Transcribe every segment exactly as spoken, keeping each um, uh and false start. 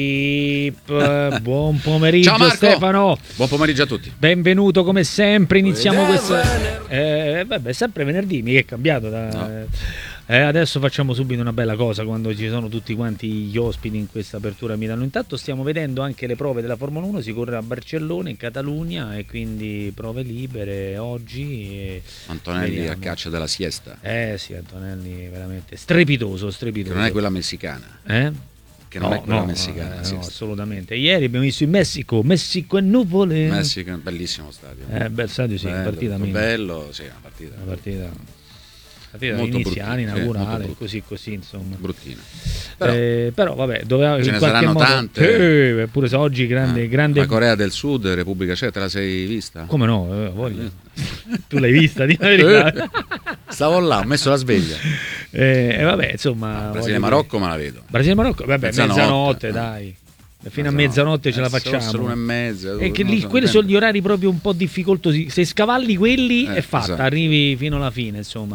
Buon pomeriggio. Ciao Marco. Stefano. Buon pomeriggio a tutti. Benvenuto come sempre. Iniziamo questo. Eh, vabbè, sempre venerdì, mica è cambiato. Da... No. Eh, adesso facciamo subito una bella cosa quando ci sono tutti quanti gli ospiti in questa apertura a Milano. Intanto stiamo vedendo anche le prove della Formula uno, si corre a Barcellona, in Catalogna, e quindi prove libere oggi. E Antonelli vediamo. A caccia della siesta. Eh sì, Antonelli veramente strepitoso, strepitoso. Che non è quella messicana. Eh? Che non no, è quella no, messicana. No, no, assolutamente. Ieri abbiamo visto in Messico, Messico e nuvole. Messico, bellissimo stadio. Eh, bel stadio, sì, bello, partita molto bello, sì, una partita. Una partita. partita molto iniziale, bruttina, inaugurale, eh, così così insomma. Bruttina. Però, eh, però vabbè, doveva ce in ne qualche saranno modo, tante. Eh, pure se oggi grande, eh, grande. La Corea del Sud, Repubblica Ceca, te la sei vista? Come no? Eh, voglio. Tu l'hai vista, di la verità. Stavo là, ho messo la sveglia. E eh, vabbè, insomma. Brasile-Marocco me la vedo. Brasile-Marocco, vabbè, mezzanotte, mezzanotte eh. dai. Fino a mezzanotte ce la facciamo. Solo una e mezza. E che lì, so, quelli sono gli orari proprio un po' difficoltosi. Se scavalli quelli eh, è fatta, esatto. Arrivi fino alla fine, insomma.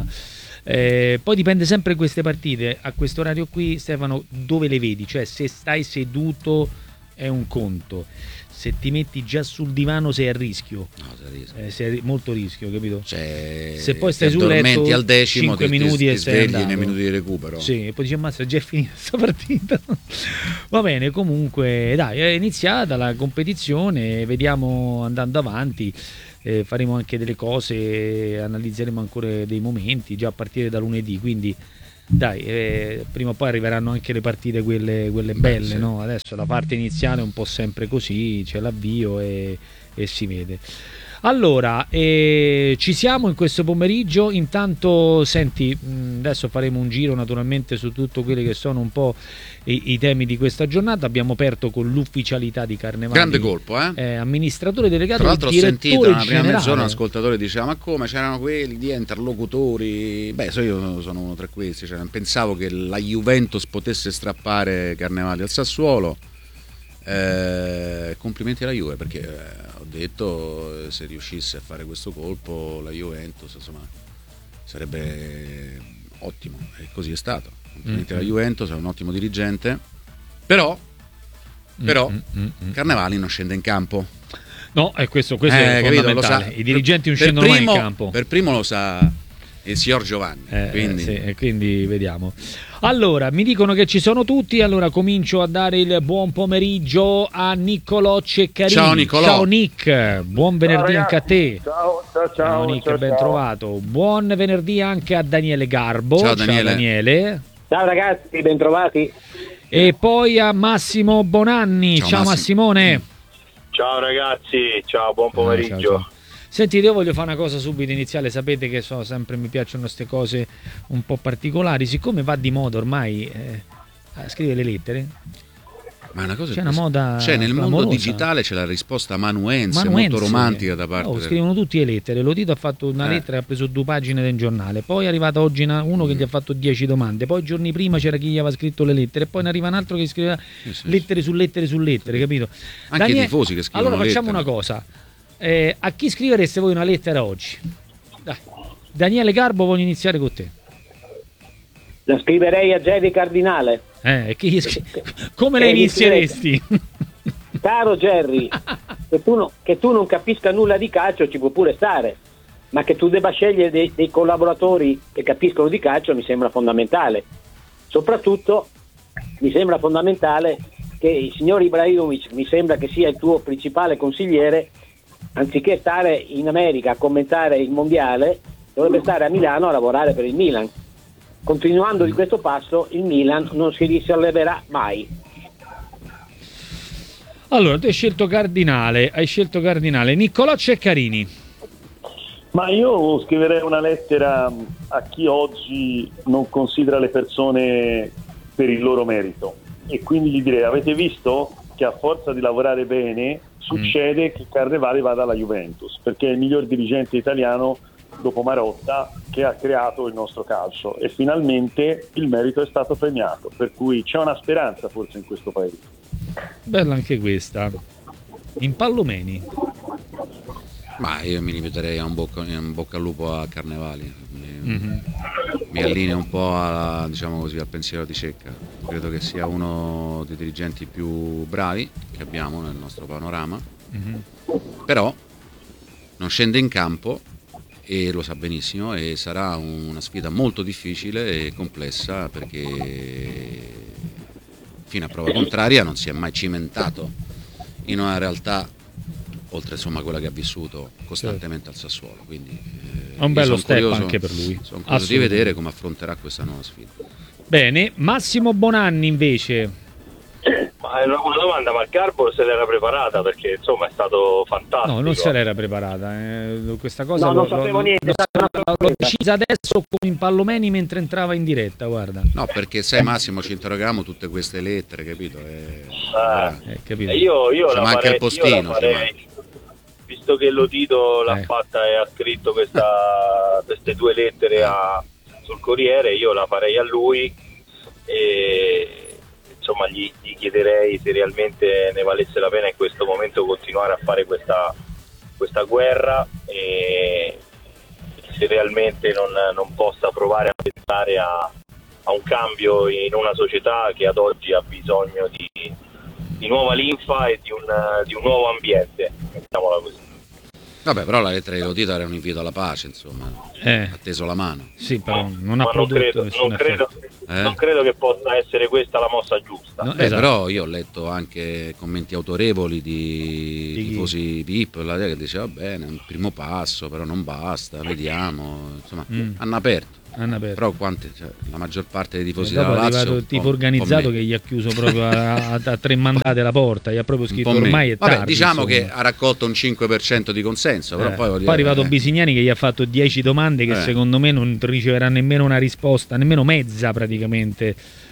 Eh, poi dipende sempre queste partite. A questo orario qui, Stefano, dove le vedi? Cioè, se stai seduto è un conto. Se ti metti già sul divano sei a rischio. No, sei a rischio. Eh, sei a molto rischio, capito? Cioè, se poi stai sul letto al decimo, cinque ti, minuti ti, e ti sei svegli andato. nei minuti di recupero. Sì, e poi dici ammazza, già è finita questa partita. Va bene, comunque dai, è iniziata la competizione, vediamo andando avanti. Eh, faremo anche delle cose, analizzeremo ancora dei momenti già a partire da lunedì, quindi dai, eh, prima o poi arriveranno anche le partite quelle, quelle belle. Beh, sì. No? Adesso la parte iniziale è un po' sempre così, c'è l'avvio e, e si vede. Allora, eh, ci siamo in questo pomeriggio. Intanto, senti, adesso faremo un giro naturalmente su tutto quelli che sono un po' i, i temi di questa giornata. Abbiamo aperto con l'ufficialità di Carnevali. Grande colpo, eh? eh amministratore delegato. Tra l'altro ho sentito una prima mezz'ora un generale. ascoltatore diceva: ma come, c'erano quelli di interlocutori? Beh, so io sono uno tra questi, cioè, pensavo che la Juventus potesse strappare Carnevali al Sassuolo. Eh, complimenti alla Juve, perché eh, ho detto eh, se riuscisse a fare questo colpo la Juventus, insomma, sarebbe ottimo, e così è stato. Complimenti mm-hmm. alla Juventus, è un ottimo dirigente, però però mm-hmm. Carnevali non scende in campo. No, è questo, questo eh, è fondamentale. I dirigenti non per scendono primo, mai in campo. Per primo lo sa il signor Giovanni, eh, quindi. Eh, sì, quindi vediamo. Allora, mi dicono che ci sono tutti, allora comincio a dare il buon pomeriggio a Niccolò Ceccarini. Ciao Niccolò. Ciao Nick, buon venerdì ciao, anche a te. Ciao, ciao, ciao. Ciao Nick, ciao, ben ciao. trovato. Buon venerdì anche a Daniele Garbo. Ciao Daniele. Ciao Daniele. Ciao ragazzi, ben trovati. E poi a Massimo Bonanni. Ciao, ciao Massimone. Ciao ragazzi, ciao, buon pomeriggio. Ah, ciao, ciao. Senti, io voglio fare una cosa subito iniziale, sapete che so, sempre mi piacciono queste cose un po' particolari, siccome va di moda ormai eh, a scrivere le lettere. Ma una cosa c'è una moda c'è nel clamorosa. mondo digitale c'è la risposta amanuense, Manuense, molto romantica da parte oh, del... scrivono tutte le lettere. Lotito ha fatto una eh. lettera e ha preso due pagine del giornale, poi è arrivata oggi una, uno mm. che gli ha fatto dieci domande, poi giorni prima c'era chi gli aveva scritto le lettere, poi ne arriva un altro che scriveva sì, sì, lettere sì. su lettere su lettere, capito? Anche Daniele... i tifosi che scrivono allora facciamo lettere. una cosa, eh, a chi scrivereste voi una lettera oggi? Dai. Daniele Garbo, voglio iniziare con te. La scriverei a Jerry Cardinale. Eh, chi... come le inizieresti? Caro Jerry, che tu, no, che tu non capisca nulla di calcio ci può pure stare, ma che tu debba scegliere dei, dei collaboratori che capiscono di calcio mi sembra fondamentale. Soprattutto mi sembra fondamentale che il signor Ibrahimovic, mi sembra che sia il tuo principale consigliere, anziché stare in America a commentare il mondiale, dovrebbe stare a Milano a lavorare per il Milan. Continuando di questo passo, il Milan non si risolleverà mai. Allora, tu hai scelto Cardinale, hai scelto Cardinale. Niccolò Ceccarini. Ma io scriverei una lettera a chi oggi non considera le persone per il loro merito. E quindi gli direi, avete visto che a forza di lavorare bene succede mm. che Carnevali vada alla Juventus, perché è il miglior dirigente italiano dopo Marotta che ha creato il nostro calcio e finalmente il merito è stato premiato, per cui c'è una speranza forse in questo paese. Bella anche questa. Impallomeni. Ma io mi limiterei a un bocca, un bocca al lupo a Carnevali, mi, mm-hmm. mi allineo un po' alla, diciamo così, al pensiero di Cecca. credo che sia uno dei dirigenti più bravi che abbiamo nel nostro panorama, mm-hmm. però non scende in campo e lo sa benissimo, e sarà una sfida molto difficile e complessa, perché fino a prova contraria non si è mai cimentato in una realtà oltre insomma quella che ha vissuto costantemente al Sassuolo, quindi eh, è un bello step curioso, anche per lui. Sono curioso di vedere come affronterà questa nuova sfida. Bene, Massimo Bonanni invece. Ma è una, una domanda, ma il Garbo se l'era preparata, perché insomma è stato fantastico. No, non se l'era preparata, eh, questa cosa no, lo, non sapevo lo, niente, lo, lo, l'ho decisa adesso con Impallomeni mentre entrava in diretta, guarda. No, perché sai Massimo, ci interrogavamo tutte queste lettere, capito? E, ah, eh, capito. Io, io ci la manca farei, il postino, io la farei, visto che Lotito l'ha eh. fatta e ha scritto questa, queste due lettere a, sul Corriere, io la farei a lui e insomma gli, gli chiederei se realmente ne valesse la pena in questo momento continuare a fare questa, questa guerra, e se realmente non, non possa provare a pensare a, a un cambio in una società che ad oggi ha bisogno di, di nuova linfa e di un, di un nuovo ambiente, mettiamola così. Vabbè, però la lettera di Lotito era un invito alla pace, insomma, eh. ha teso la mano. Sì, però No, non ha ma prodotto non credo, nessun non credo, Eh? non credo che possa essere questa la mossa giusta. No, Beh, esatto. però io ho letto anche commenti autorevoli di, Di chi? tifosi V I P la, che diceva bene, è un primo passo, però non basta, vediamo, insomma, Mm. hanno aperto. Hanno aperto. Però quanti, cioè, la maggior parte dei tifosi E dopo della è Lazio arrivato un il tipo po'- organizzato un po' che gli ha chiuso proprio a, a, a tre mandate la porta, gli ha proprio un scritto po' meno. ormai è Vabbè, tardi. diciamo insomma. che ha raccolto un cinque per cento di consenso, però Eh, poi, poi è arrivato eh, Bisignani che gli ha fatto dieci domande che Eh. secondo me non riceverà nemmeno una risposta, nemmeno mezza praticamente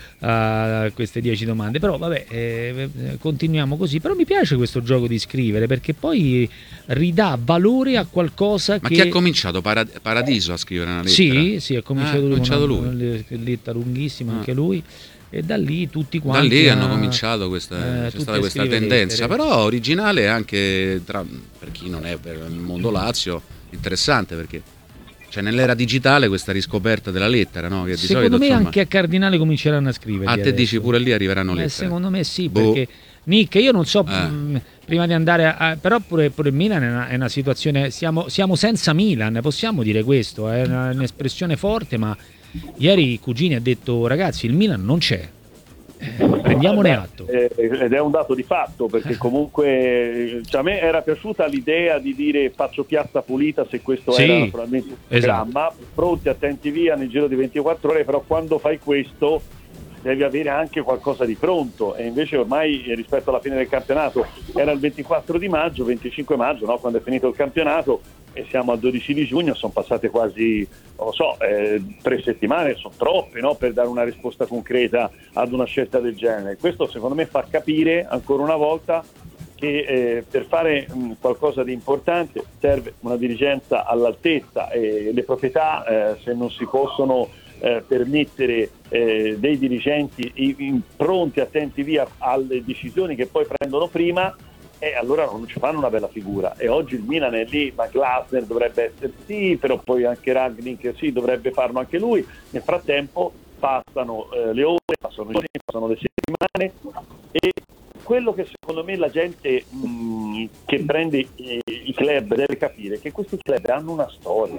a queste dieci domande. Però vabbè, eh, continuiamo così. Però mi piace questo gioco di scrivere, perché poi ridà valore a qualcosa Ma che... chi ha cominciato Parad- Paradiso a scrivere una lettera? Sì, sì, ha cominciato Ah, ha lui, cominciato una, lui. una lettera lunghissima Ah. anche lui, e da lì tutti Da quanti lì a- hanno cominciato questa, eh, c'è tutti stata a questa scrivere tendenza, lettere. però originale anche tra, per chi non è per il mondo Lazio, interessante, perché cioè nell'era digitale questa riscoperta della lettera, no? Che di Secondo solito me insomma, anche a Cardinale cominceranno a scrivere. a te dici pure lì arriveranno Eh, lettere. secondo me sì, Boh. perché Nick, io non so, Eh. mh, prima di andare a, a- però pure, pure il Milan è una, è una situazione, siamo, siamo senza Milan, possiamo dire questo, è una- un'espressione forte, ma ieri Cugini ha detto ragazzi il Milan non c'è, eh, prendiamone atto. Eh, ed è un dato di fatto, perché comunque cioè, a me era piaciuta l'idea di dire faccio piazza pulita, se questo Sì, era naturalmente il programma, pronti, attenti via nel giro di ventiquattro ore, però quando fai questo devi avere anche qualcosa di pronto, e invece ormai eh, rispetto alla fine del campionato era il ventiquattro di maggio, venticinque maggio, no? Quando è finito il campionato, e siamo al dodici di giugno, sono passate quasi, non lo so, eh, tre settimane, sono troppe, no? Per dare una risposta concreta ad una scelta del genere. Questo secondo me fa capire ancora una volta che eh, per fare mh, qualcosa di importante serve una dirigenza all'altezza, e le proprietà eh, se non si possono eh, permettere eh, dei dirigenti in, in pronti, attenti via alle decisioni che poi prendono prima, e allora non ci fanno una bella figura. E oggi il Milan è lì, ma Glasner dovrebbe essere sì, però poi anche Rangnick sì, dovrebbe farlo anche lui. Nel frattempo passano eh, le ore, passano i giorni, passano le settimane, e quello che secondo me la gente mh, che prende eh, i club deve capire è che questi club hanno una storia,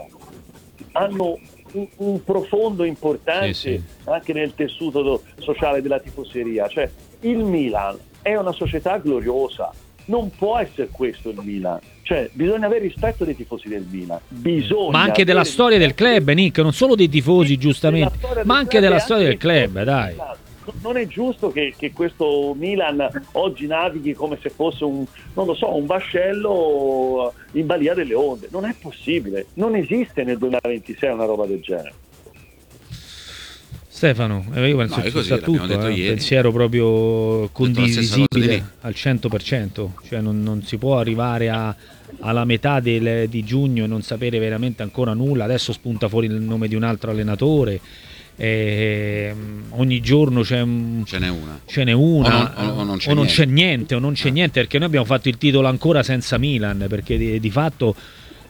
hanno un, un profondo importante Sì, sì. anche nel tessuto do- sociale della tifoseria. Cioè il Milan è una società gloriosa, non può essere questo il Milan, cioè bisogna avere rispetto dei tifosi del Milan, bisogna Ma anche della avere storia del rispetto club, Nick, non solo dei tifosi della giustamente, storia del ma anche club della e storia del anche dei club, tifosi dai. del Milan. Non è giusto che, che questo Milan oggi navighi come se fosse un, non lo so, un vascello in balia delle onde. Non è possibile, non esiste nel duemilaventisei una roba del genere. Stefano, eh, io penso No, è che così, sia l'abbiamo tutto, detto eh, ieri. pensiero proprio la stessa cosa di condivisibile lì. al cento per cento, cioè non, non si può arrivare a, alla metà del, di giugno e non sapere veramente ancora nulla. Adesso spunta fuori il nome di un altro allenatore, eh, ogni giorno c'è un, Ce n'è una. ce n'è una O non- o- o non c'è o non niente. c'è niente o non c'è Eh. niente, perché noi abbiamo fatto il titolo ancora senza Milan, perché di, di fatto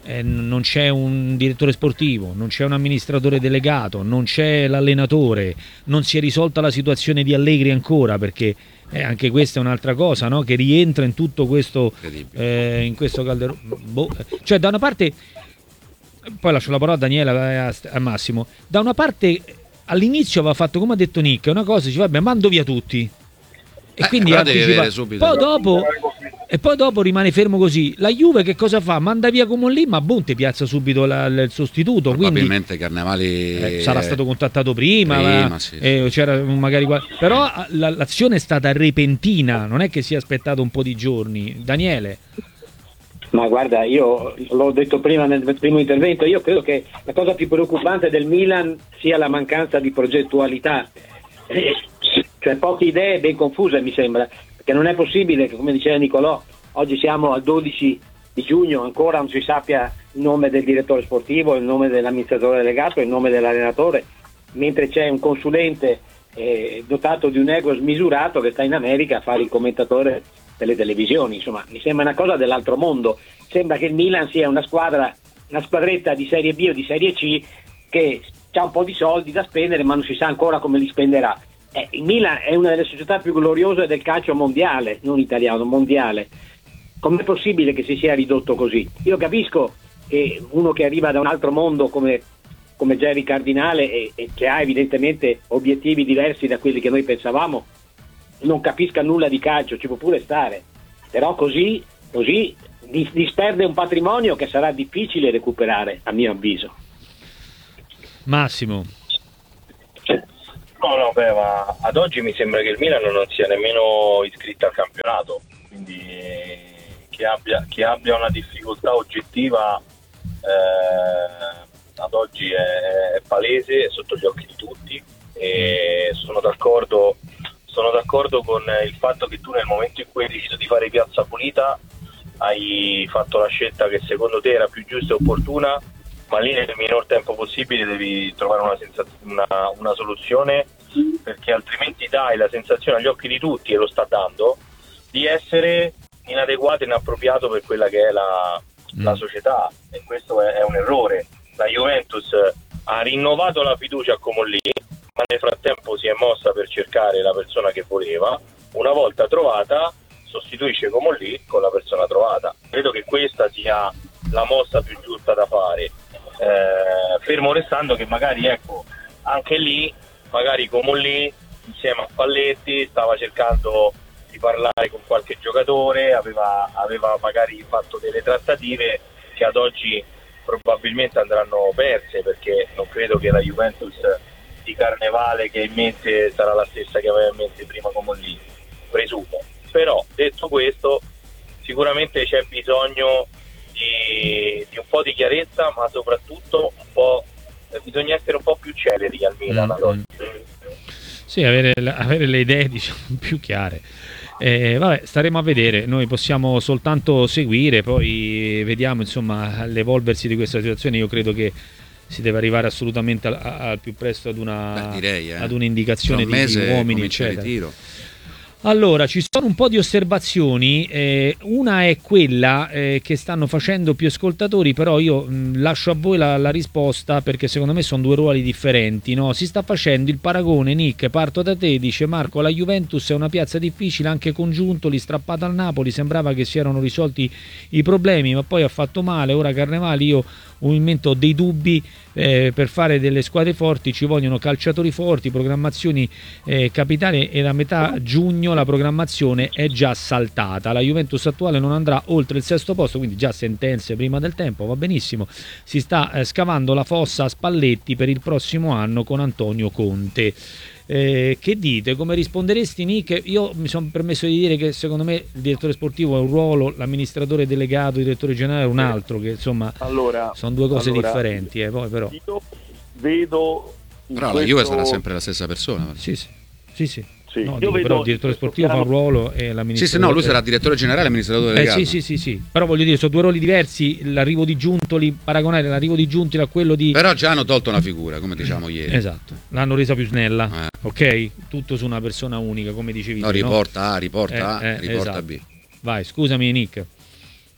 eh, non c'è un direttore sportivo, non c'è un amministratore delegato, non c'è l'allenatore, non si è risolta la situazione di Allegri ancora, perché eh, anche questa è un'altra cosa, no? Che rientra in tutto questo, eh, in questo calderone. Boh. Cioè, da una parte, poi lascio la parola a Daniela, a Massimo, da una parte all'inizio aveva fatto, come ha detto Nick, una cosa, dice vabbè, mando via tutti. E eh, quindi anticipa... poi dopo e poi dopo rimane fermo così. La Juve che cosa fa? Manda via come lì, ma boh, ti piazza subito la, il sostituto. Probabilmente quindi, Carnevali eh, sarà stato contattato prima, prima ma, sì. eh, c'era magari però la, l'azione è stata repentina, non è che si è aspettato un po' di giorni. Daniele? Ma guarda, io l'ho detto prima nel primo intervento, io credo che la cosa più preoccupante del Milan sia la mancanza di progettualità, eh, cioè poche idee ben confuse, mi sembra, perché non è possibile che, come diceva Nicolò, oggi siamo al dodici di giugno, ancora non si sappia il nome del direttore sportivo, il nome dell'amministratore delegato, il nome dell'allenatore, mentre c'è un consulente eh, dotato di un ego smisurato che sta in America a fare il commentatore delle televisioni. Insomma, mi sembra una cosa dell'altro mondo. Sembra che il Milan sia una squadra, una squadretta di Serie B o di Serie C che ha un po' di soldi da spendere, ma non si sa ancora come li spenderà. Eh, il Milan è una delle società più gloriose del calcio mondiale, non italiano, mondiale. Com'è possibile che si sia ridotto così? Io capisco che uno che arriva da un altro mondo come, come Jerry Cardinale e, e che ha evidentemente obiettivi diversi da quelli che noi pensavamo, non capisca nulla di calcio, ci può pure stare, però così, così disperde un patrimonio che sarà difficile recuperare, a mio avviso. Massimo? No, no, beh, ma ad oggi mi sembra che il Milan non sia nemmeno iscritto al campionato, quindi che abbia, che abbia una difficoltà oggettiva eh, ad oggi è, è palese, è sotto gli occhi di tutti, e sono d'accordo sono d'accordo con il fatto che tu, nel momento in cui hai deciso di fare piazza pulita, hai fatto la scelta che secondo te era più giusta e opportuna, ma lì nel minor tempo possibile devi trovare una, sensaz- una, una soluzione, perché altrimenti dai la sensazione agli occhi di tutti, e lo sta dando, di essere inadeguato e inappropriato per quella che è la, mm. la società, e questo è, è un errore. La Juventus ha rinnovato la fiducia a Comolli, ma nel frattempo si è mossa per cercare la persona che voleva. Una volta trovata sostituisce Comolli con la persona trovata. Credo che questa sia la mossa più giusta da fare, eh, fermo restando che magari, ecco, anche lì magari Comolli insieme a Spalletti stava cercando di parlare con qualche giocatore, aveva, aveva magari fatto delle trattative che ad oggi probabilmente andranno perse, perché non credo che la Juventus di Carnevale che ha in mente sarà la stessa che aveva in mente prima Comolli, presumo. Però detto questo, sicuramente c'è bisogno di, di un po' di chiarezza, ma soprattutto un po', bisogna essere un po' più celeri al Milan ad oggi. Sì, avere, avere le idee, diciamo, più chiare. Eh, vabbè, staremo a vedere, noi possiamo soltanto seguire, poi vediamo insomma l'evolversi di questa situazione. Io credo che si deve arrivare assolutamente al, al più presto ad una Beh, direi, eh. ad un'indicazione un di, mese di uomini, eccetera. Ritiro. Allora, ci sono un po' di osservazioni, eh, una è quella eh, che stanno facendo più ascoltatori, però io mh, lascio a voi la, la risposta, perché secondo me sono due ruoli differenti, no? Si sta facendo il paragone, Nick, parto da te, dice Marco, la Juventus è una piazza difficile, anche congiunto, li strappata al Napoli, sembrava che si erano risolti i problemi, ma poi ha fatto male, ora Carnevali, io ovviamente ho dei dubbi, eh, per fare delle squadre forti ci vogliono calciatori forti, programmazioni eh, capitali, e da metà giugno la programmazione è già saltata, la Juventus attuale non andrà oltre il sesto posto, quindi già sentenze prima del tempo, va benissimo, si sta eh, scavando la fossa a Spalletti per il prossimo anno con Antonio Conte. Eh, che dite? Come risponderesti, Nick? Io mi sono permesso di dire che secondo me il direttore sportivo è un ruolo, l'amministratore delegato, il direttore generale è un altro, che insomma allora, sono due cose allora, differenti, eh, poi però io vedo però questo... la Juve sarà sempre la stessa persona. sì sì sì, sì. Sì, no, io dico, vedo però il direttore sportivo piano... fa un ruolo e l'amministratore... Sì, sì, no, lui sarà direttore generale e amministratore eh, delegato. sì, sì, sì, sì, però voglio dire, sono due ruoli diversi, l'arrivo di Giuntoli, paragonare l'arrivo di Giuntoli a quello di... Però già hanno tolto una figura, come diciamo ieri. Esatto, l'hanno resa più snella, eh. ok? Tutto su una persona unica, come dicevi no, tu, riporta A, riporta eh, A, eh, riporta esatto. B. Vai, scusami Nick.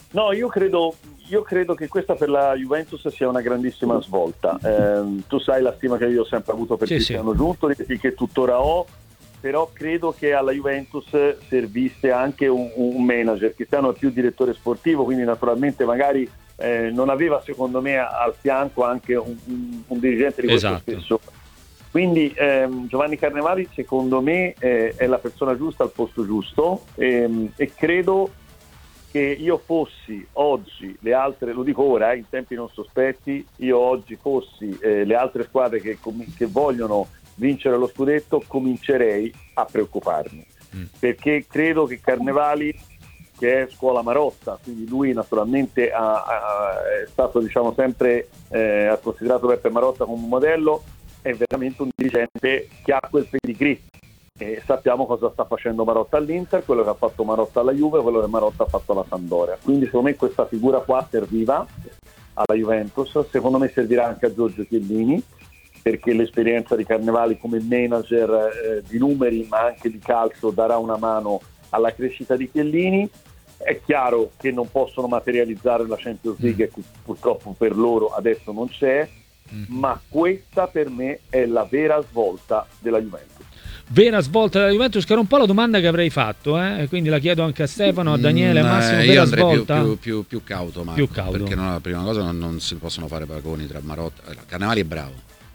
No, io credo, io credo che questa per la Juventus sia una grandissima svolta. Eh, tu sai la stima che io ho sempre avuto per sì, Cristiano sì. Giuntoli, che tuttora ho, però credo che alla Juventus servisse anche un, un manager. Cristiano è più direttore sportivo, quindi naturalmente magari eh, non aveva secondo me al fianco anche un, un, un dirigente di questo Esatto. stesso. Quindi ehm, Giovanni Carnevali secondo me eh, è la persona giusta al posto giusto, ehm, e credo che io fossi oggi le altre, lo dico ora eh, in tempi non sospetti, io oggi fossi eh, le altre squadre che, che vogliono vincere lo scudetto, comincerei a preoccuparmi, mm. perché credo che Carnevali, che è scuola Marotta, quindi lui naturalmente ha, ha, è stato diciamo sempre eh, ha considerato Beppe Marotta come un modello, è veramente un dirigente che ha quel pedigree. E sappiamo cosa sta facendo Marotta all'Inter, quello che ha fatto Marotta alla Juve, quello che Marotta ha fatto alla Sampdoria. Quindi secondo me questa figura qua serviva alla Juventus, secondo me servirà anche a Giorgio Chiellini, perché l'esperienza di Carnevali come manager eh, di numeri ma anche di calcio darà una mano alla crescita di Chiellini. È chiaro che non possono materializzare la Champions League, che purtroppo per loro adesso non c'è, mm. ma questa per me è la vera svolta della Juventus. Vera svolta della Juventus, che era un po' la domanda che avrei fatto, eh? Quindi la chiedo anche a Stefano, a Daniele, a Massimo. Mm, vera io andrei svolta? Più, più, più, più cauto, Marco, più cauto. Perché no, la prima cosa non, non si possono fare paragoni tra Marotta. Carnevali è bravo,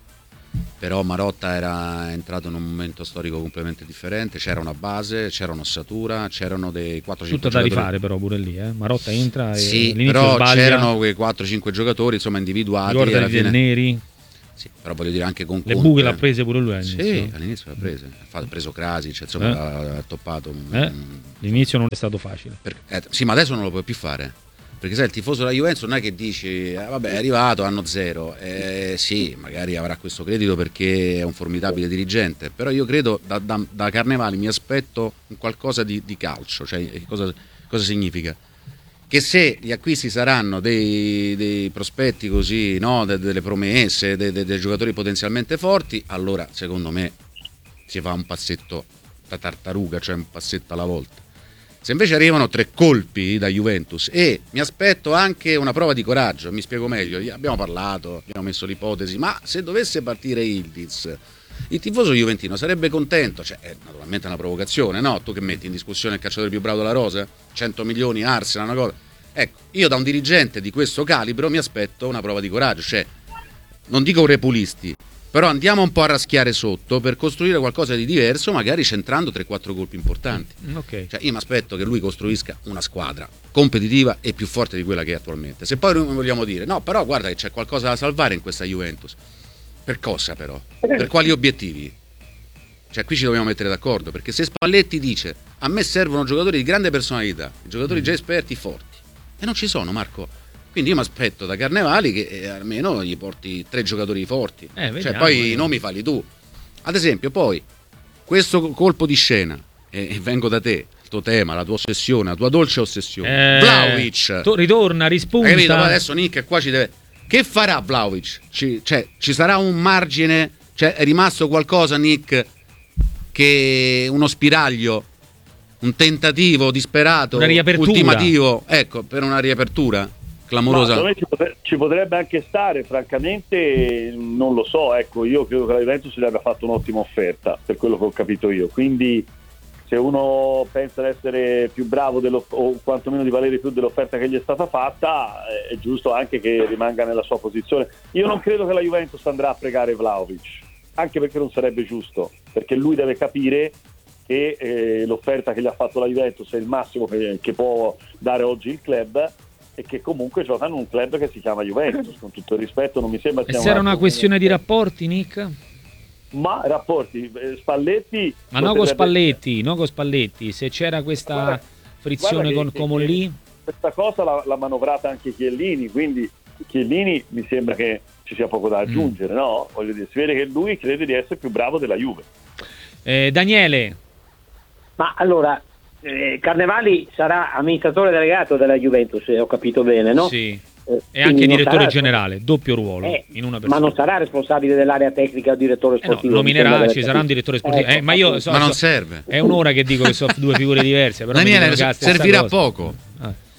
però Marotta era entrato in un momento storico completamente differente, c'era una base, c'era un'ossatura, c'erano dei quattro cinque tutto da giocatori. rifare però pure lì, eh? Marotta entra e sì, all'inizio però sbaglia. C'erano quei quattro cinque giocatori insomma individuati. Ricordati del Neri. Sì, però voglio dire anche con le Conte. buche l'ha prese pure lui all'inizio. Sì, all'inizio l'ha prese, ha preso Krasic, insomma eh? ha toppato. Eh? L'inizio non è stato facile. Per, eh, sì, ma adesso non lo puoi più fare. Perché sai, il tifoso della Juventus non è che dici eh, vabbè è arrivato, anno zero, eh, sì, magari avrà questo credito perché è un formidabile dirigente, però io credo da, da, da Carnevali mi aspetto qualcosa di, di calcio, cioè cosa, cosa significa? Che se gli acquisti saranno dei, dei prospetti così, no, de, delle promesse, dei de, de giocatori potenzialmente forti, allora secondo me si fa un passetto da tartaruga, cioè un passetto alla volta. Se invece arrivano tre colpi da Juventus e mi aspetto anche una prova di coraggio, mi spiego meglio, abbiamo parlato, abbiamo messo l'ipotesi, ma se dovesse partire Yildiz, il tifoso juventino sarebbe contento, cioè è naturalmente una provocazione, no? Tu che metti in discussione il calciatore più bravo della rosa? cento milioni, Arsenal, una cosa. Ecco, io da un dirigente di questo calibro mi aspetto una prova di coraggio, cioè non dico repulisti, però andiamo un po' a raschiare sotto per costruire qualcosa di diverso, magari centrando tre quattro colpi importanti. Okay. Cioè io mi aspetto che lui costruisca una squadra competitiva e più forte di quella che è attualmente. Se poi noi vogliamo dire no, però guarda che c'è qualcosa da salvare in questa Juventus. Per cosa però? Per quali obiettivi? Cioè qui ci dobbiamo mettere d'accordo, perché se Spalletti dice a me servono giocatori di grande personalità, giocatori già esperti, forti, e non ci sono, Marco. Quindi io mi aspetto da Carnevali che eh, almeno gli porti tre giocatori forti, eh, vediamo, cioè poi vediamo. i nomi falli tu. Ad esempio poi questo colpo di scena, e, e vengo da te, il tuo tema, la tua ossessione, la tua dolce ossessione, eh, Vlahovic to- ritorna, rispunta. Hai capito? Adesso Nick qua ci deve... Che farà Vlahovic? Ci, cioè, ci sarà un margine? Cioè, è rimasto qualcosa, Nick, che uno spiraglio, un tentativo disperato, una riapertura, ultimativo, ecco, per una riapertura clamorosa. Ma ci, potrebbe, ci potrebbe anche stare, francamente non lo so, ecco, io credo che la Juventus gli abbia fatto un'ottima offerta, per quello che ho capito io, quindi se uno pensa di essere più bravo dello, o quantomeno di valere più dell'offerta che gli è stata fatta, è giusto anche che rimanga nella sua posizione. Io non credo che la Juventus andrà a pregare Vlahovic, anche perché non sarebbe giusto, perché lui deve capire che eh, l'offerta che gli ha fatto la Juventus è il massimo che, che può dare oggi il club, e che comunque gioca in un club che si chiama Juventus, con tutto il rispetto non mi sembra sia e se era una questione di rapporti, Nick? Ma rapporti, Spalletti... Ma non con Spalletti, non con Spalletti, se c'era questa guarda, frizione guarda con che, Comolli... Questa cosa l'ha, l'ha manovrata anche Chiellini, quindi Chiellini mi sembra che ci sia poco da aggiungere, mm. no? Voglio dire, si vede che lui crede di essere più bravo della Juve. Eh, Daniele? Ma allora, eh, Carnevali sarà amministratore delegato della Juventus, se ho capito bene, no? Sì. Eh, e anche direttore sarà, generale, doppio ruolo eh, in una persona. Ma non sarà responsabile dell'area tecnica o direttore sportivo? Eh no, nominerà, ci sarà un direttore sportivo. Ecco, eh, ma io so, ma non so, serve. È un'ora che dico che sono due figure diverse. Però Daniele, servirà poco. Ah.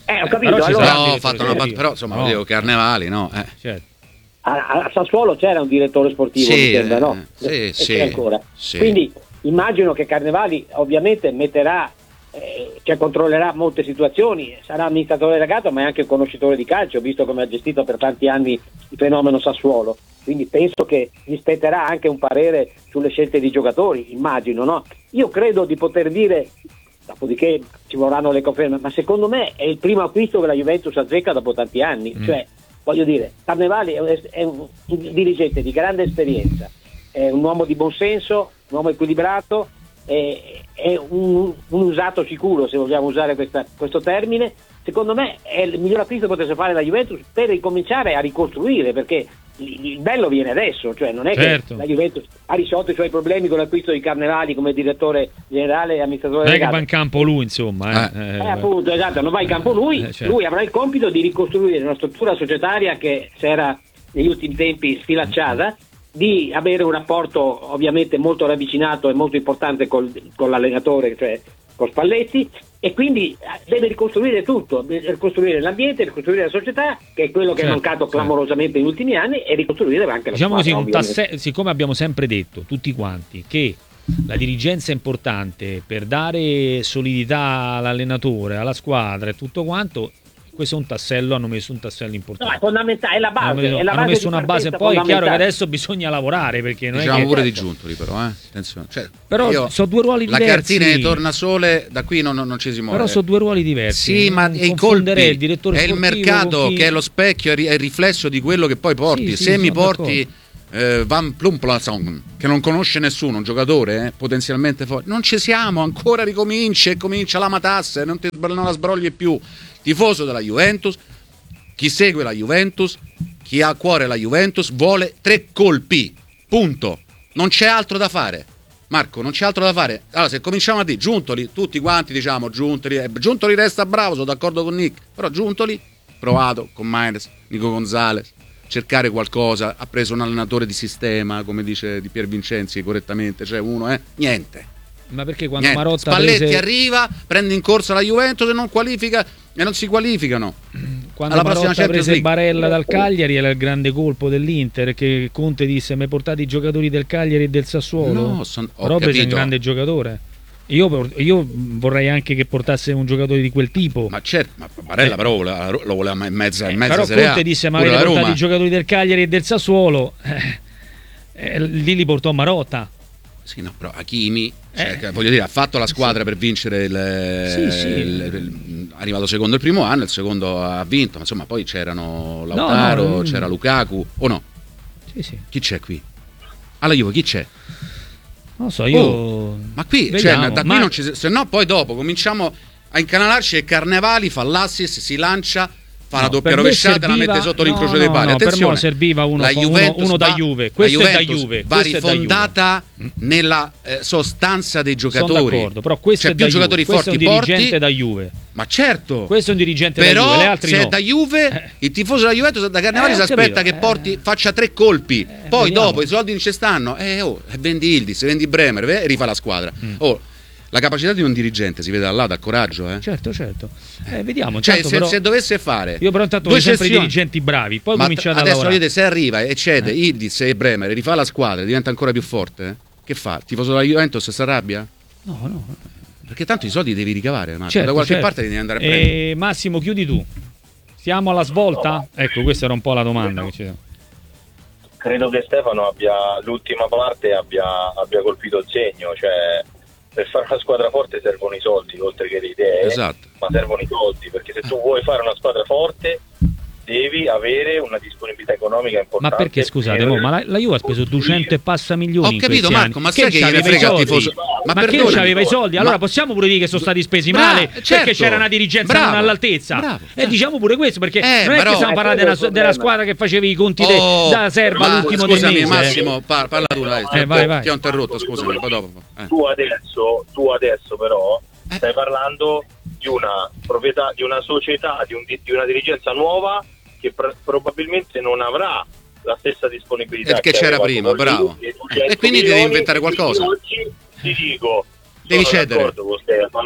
Eh, ho capito, però ci allora... sarà un No, ho direttore fatto una sportivo. però insomma, No. vedevo Carnevali, no? Eh. Certo. A, a Sassuolo c'era un direttore sportivo, Sì, mi sembra, no? eh, sì, E sì, c'è ancora. sì. Quindi immagino che Carnevali ovviamente metterà, eh, cioè controllerà molte situazioni, sarà amministratore delegato ma è anche un conoscitore di calcio, visto come ha gestito per tanti anni il fenomeno Sassuolo. Quindi penso che gli spetterà anche un parere sulle scelte di giocatori, immagino, no? Io credo di poter dire, dopodiché ci vorranno le conferme, ma secondo me è il primo acquisto che la Juventus azzecca dopo tanti anni. Mm. Cioè, voglio dire, Carnevali è un, è un dirigente di grande esperienza, è un uomo di buon senso, un uomo equilibrato, è, è un, un usato sicuro, se vogliamo usare questa, questo termine. Secondo me è il miglior acquisto che potesse fare la Juventus per ricominciare a ricostruire, perché il, il bello viene adesso, cioè non è Certo. che la Juventus ha risolto i suoi problemi con l'acquisto di Carnevali come direttore generale e amministratore Non è che delegato. va in campo lui, insomma. Eh. Eh, Eh, appunto, esatto, non va in campo lui, Eh, certo. lui avrà il compito di ricostruire una struttura societaria che si era negli ultimi tempi sfilacciata, di avere un rapporto ovviamente molto ravvicinato e molto importante col, con l'allenatore, cioè con Spalletti, e quindi deve ricostruire tutto, deve ricostruire l'ambiente, ricostruire la società, che è quello che Certo, è mancato clamorosamente negli ultimi anni, e ricostruire anche la Diciamo così, squadra, un ovviamente. tasse- siccome abbiamo sempre detto, tutti quanti, che la dirigenza è importante per dare solidità all'allenatore, alla squadra e tutto quanto, questo è un tassello, hanno messo un tassello No, è importante. fondamentale, è la base, hanno messo, è la hanno base messo di una base, partenza poi è chiaro che fondamentale. adesso bisogna lavorare, perché non Diciamo è che... pure di Giuntoli però, eh. Attenzione. Cioè, Però io- sono due ruoli la diversi. cartina di Tornasole da qui non, non, non ci si muove. Però sono due ruoli diversi. Sì, ma Non è i colpi, confonderei il direttore è il sportivo mercato con chi- che è lo specchio, è ri- è il riflesso di quello che poi porti. Sì, sì, Se mi sono porti eh, Van Plumplason, che non conosce nessuno, un giocatore eh, potenzialmente forte, non ci siamo, ancora ricominci e comincia la matassa, non, ti, non la sbrogli più. Tifoso della Juventus, chi segue la Juventus, chi ha a cuore la Juventus, vuole tre colpi, punto. Non c'è altro da fare. Marco, non c'è altro da fare. Allora, se cominciamo a dire Giuntoli, tutti quanti diciamo Giuntoli, eh, Giuntoli resta bravo, sono d'accordo con Nick, però Giuntoli, provato con Maines, Nico Gonzalez, cercare qualcosa, ha preso un allenatore di sistema, come dice Di Piervincenzi correttamente, cioè uno, eh, niente. Ma perché quando niente. Marotta Spalletti prese... arriva, prende in corsa la Juventus e non qualifica e non si qualificano. Quando alla prossima Marotta Champions prese League. Barella dal Cagliari era il grande colpo dell'Inter, che Conte disse: mi portate i giocatori del Cagliari e del Sassuolo. No, son- ho Robes è un capito. grande giocatore. Io, io vorrei anche che portasse un giocatore di quel tipo. Ma certo, ma Barella Eh. però lo voleva, lo voleva in mezza, in Eh, mezza però Serie A. Conte disse: ma Pure avete la portato Roma. i giocatori del Cagliari e del Sassuolo. Eh, eh, lì li portò Marotta. Sì, no, però Hakimi, cioè, Eh. che, voglio dire, ha fatto la squadra per vincere il, Sì, sì. il- il- è arrivato secondo il primo anno, il secondo ha vinto, ma insomma poi c'erano Lautaro, no, c'era mm. Lukaku, o no? Sì, sì. Chi c'è qui? Alla Juve chi c'è? Non lo so, io. Oh, ma qui, Vediamo, cioè, da qui ma- non ci, se no poi dopo cominciamo a incanalarci e Carnevali fa l'assist, si lancia, fa la No, doppia per me rovesciata e la serviva- mette sotto no, l'incrocio no, dei pali. no, per Attenzione, me serviva uno- la uno- Juventus uno da va- Juve. la Questo è da Juventus Juve, va questo è da rifondata nella eh, sostanza dei Sono giocatori. d'accordo, però questo C'è è più da giocatori Juve. Questo forti è un dirigente porti, da Juve. ma certo. Questo è un dirigente da Però Juve, le altre se no. è da Juve, Eh. il tifoso della Juventus da Carnevali Eh, si ho aspetta capito. che porti, faccia tre colpi. Eh, Poi vediamo. dopo i soldi non ci stanno. Eh, oh, e vendi Ildis, vendi Bremer e rifà la squadra. Mm. Oh, la capacità di un dirigente si vede da là, dal coraggio, eh. Certo, certo. Eh, vediamo. Cioè, intanto se, però- se dovesse fare Io però intanto due voglio sempre i sessioni- dirigenti bravi, poi ma cominciate a adesso lavorare. vedete, se arriva e cede Ildis e Bremer, rifà la squadra e diventa ancora più forte, eh? Che fa? Il tifoso della Juventus si arrabbia? No, no. Perché tanto i soldi devi ricavare, Marco. Certo, da qualche certo. parte devi andare a prendere. Eh, Massimo, chiudi tu. Siamo alla svolta? Ecco, questa era un po' la domanda che ci Credo che Stefano abbia l'ultima parte abbia, abbia colpito il segno, cioè per fare una squadra forte servono i soldi oltre che le idee, Esatto. ma servono i soldi, perché se tu vuoi fare una squadra forte devi avere una disponibilità economica Ma importante. perché scusate, mo, ma la, la Juve ha speso duecento e passa milioni Ho in capito, questi Marco, anni. ma sai che gliene c'aveva i frega il soldi? tifoso? Ma, Ma che perdonami. c'aveva i soldi? Allora Ma- possiamo pure dire che sono stati spesi Bra- male certo. perché c'era una dirigenza Bravo. non all'altezza. Bravo. E diciamo pure questo, perché Eh, non è però- che stiamo parlando Eh, della, quello è il della problema. squadra che facevi i conti de- Oh, da Serba ma all'ultimo del scusami mese. Massimo, par- parla tu, dai. Eh, vai, vai. Ti ho interrotto, scusami, poi dopo. Eh. Tu adesso, tu adesso però Eh. stai parlando di una proprietà, di una società, di, un, di una dirigenza nuova che pr- probabilmente non avrà la stessa disponibilità Perché che c'era aveva prima, con bravo. lui, Eh, duecento e quindi devi milioni, inventare e qualcosa. Oggi ti dico, Devi sono cedere. d'accordo con Stefano,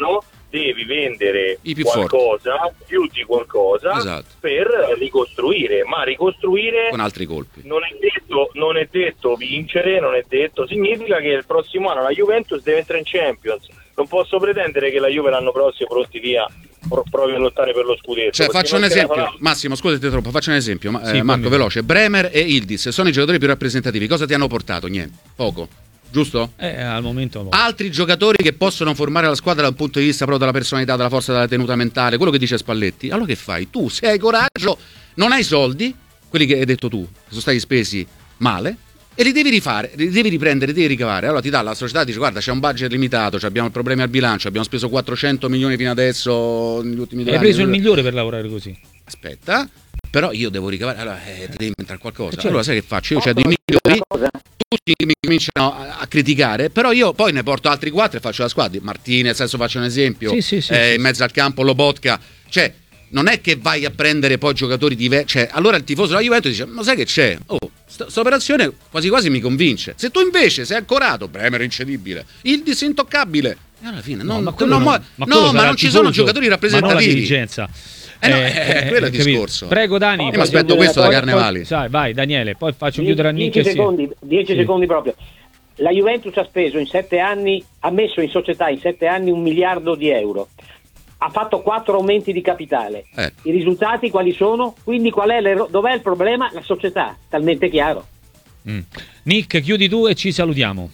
devi vendere I più qualcosa, forti. più di qualcosa, Esatto. per ricostruire, ma ricostruire Con altri colpi. non è detto, non è detto vincere, non è detto, significa che il prossimo anno la Juventus deve entrare in Champions. Non posso pretendere che la Juve l'anno prossimo pronti via pro- provi a lottare per lo scudetto. Cioè, perché faccio un non ce la esempio, farà. Massimo, scusate troppo, faccio un esempio, ma, Sì, eh, Marco, fammi. veloce. Bremer e Yildiz sono i giocatori più rappresentativi. Cosa ti hanno portato? Niente, poco, giusto? Eh, al momento no. Altri giocatori che possono formare la squadra dal punto di vista proprio della personalità, della forza, della tenuta mentale, quello che dice Spalletti. Allora che fai? Tu, se hai coraggio, non hai soldi, quelli che hai detto tu, che sono stati spesi male, e li devi rifare, li devi riprendere, li devi ricavare. Allora ti dà la società, dice guarda, c'è un budget limitato, abbiamo problemi al bilancio, abbiamo speso quattrocento milioni fino adesso negli ultimi due Hai anni. preso il migliore per lavorare così. Aspetta, però io devo ricavare, allora eh, ti devi inventare qualcosa. certo. Allora sai che faccio? Io ho dei Posso dire migliori, una cosa? tutti mi cominciano a, a criticare, però io poi ne porto altri quattro e faccio la squadra. Martinez, adesso faccio un esempio, Sì, sì, sì, eh, sì, in mezzo al campo Lobotka, cioè non è che vai a prendere poi giocatori diversi, cioè allora il tifoso della Juventus dice ma sai che c'è? Oh, questa operazione quasi quasi mi convince. Se tu invece sei ancorato, Bremer incedibile, il disintoccabile, e alla fine No, non, ma quello non- no, no, ma quello ma sarà non il ci sono tifoso, giocatori ma non la rappresentativi. dirigenza. Eh no, eh, quello è il capito. discorso. Prego Dani. Io mi poi- aspetto questo da poi- Carnevali. poi- Sai, vai Daniele, poi faccio Die- chiudere a Nick. dieci e sì. secondi, dieci Sì. secondi proprio. La Juventus ha speso in sette anni, ha messo in società in sette anni un miliardo di euro. Ha fatto quattro aumenti di capitale. Eh. I risultati quali sono? Quindi qual è l'erro- dov'è il problema? La società, talmente chiaro. Mm. Nick, chiudi tu e ci salutiamo.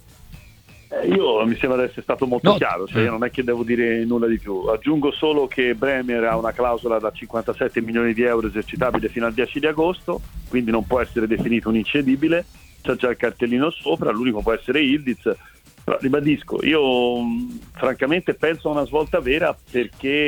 Eh, Io mi sembra di essere stato molto No. chiaro, cioè Eh. io non è che devo dire nulla di più. Aggiungo solo che Bremer ha una clausola da cinquantasette milioni di euro esercitabile fino al dieci di agosto, quindi non può essere definito un incedibile, c'è già il cartellino sopra, l'unico può essere Yildiz. Però ribadisco, io mh, francamente penso a una svolta vera perché